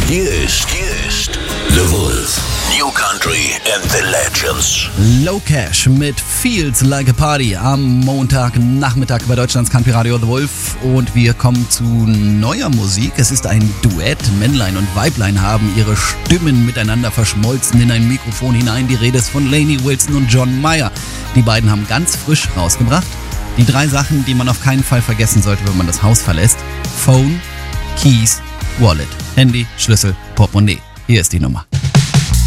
Hier ist The Wolf. New Country and the Legends. Low Cash mit Feels Like a Party am Montagnachmittag bei Deutschlands Country Radio The Wolf. Und wir kommen zu neuer Musik. Es ist ein Duett. Männlein und Weiblein haben ihre Stimmen miteinander verschmolzen in ein Mikrofon hinein. Die Rede ist von Lainey Wilson und John Mayer. Die beiden haben ganz frisch rausgebracht die 3 Sachen, die man auf keinen Fall vergessen sollte, wenn man das Haus verlässt. Phone, Keys, Wallet. Handy, Schlüssel, Portemonnaie. Hier ist die Nummer.